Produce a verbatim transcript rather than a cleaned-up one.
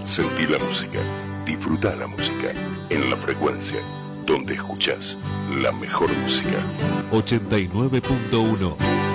Sentí la música, disfruta la música, en la frecuencia, donde escuchás la mejor música. ochenta y nueve punto uno